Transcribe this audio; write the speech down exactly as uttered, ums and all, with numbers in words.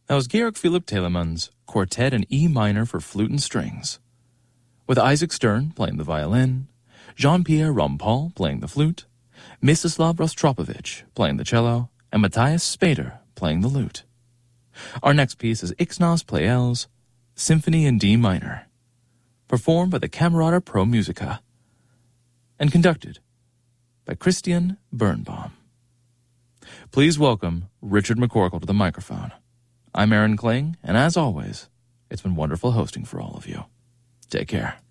That was Georg Philipp Telemann's Quartet in E minor for flute and strings, with Isaac Stern playing the violin, Jean-Pierre Rampal playing the flute, Mstislav Rostropovich playing the cello, and Matthias Spader playing the lute. Our next piece is Ixnaz Pleyel's Symphony in D minor, performed by the Camerata Pro Musica, and conducted by Christian Birnbaum. Please welcome Richard McCorkle to the microphone. I'm Aaron Kling, and as always, it's been wonderful hosting for all of you. Take care.